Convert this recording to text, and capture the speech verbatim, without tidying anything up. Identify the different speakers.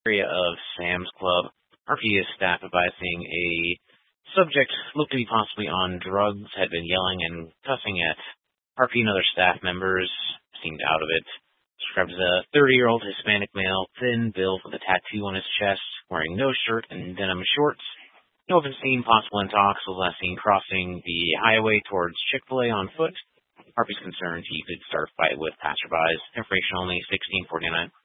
Speaker 1: area of Sam's Club. R P is staff advising a subject looked to be possibly on drugs had been yelling and cussing at R P and other staff members, seemed out of it. Describes a thirty-year-old Hispanic male, thin build with a tattoo on his chest, wearing no shirt and denim shorts. No open scene, possible in talks, was last seen crossing the highway towards Chick-fil-A on foot. R P's concerned he could start a fight with passerbys. Information only, sixteen forty-nine.